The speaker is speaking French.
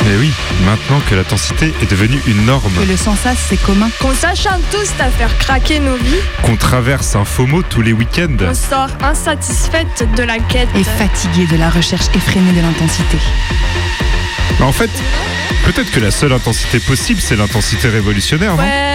Mais oui, maintenant que l'intensité est devenue une norme, Que le sans sas c'est commun. Qu'on s'acharne tous à faire craquer nos vies. qu'on traverse un FOMO tous les week-ends, On sort insatisfaite de la quête. Et fatigué de la recherche effrénée de l'intensité. en fait, peut-être que la seule intensité possible, c'est l'intensité révolutionnaire, non ? Ouais,